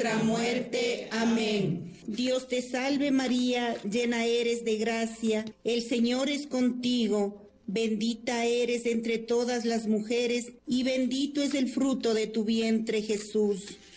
nuestra muerte. Amén. Dios te salve María, llena eres de gracia, el Señor es contigo. Bendita eres entre todas las mujeres, y bendito es el fruto de tu vientre, Jesús.